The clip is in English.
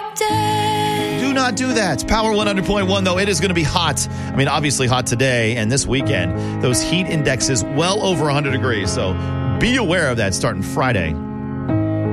Do not do that. Power 100.1, though, it is going to be hot. I mean, obviously hot today and this weekend. Those heat indexes well over 100 degrees. So be aware of that starting Friday.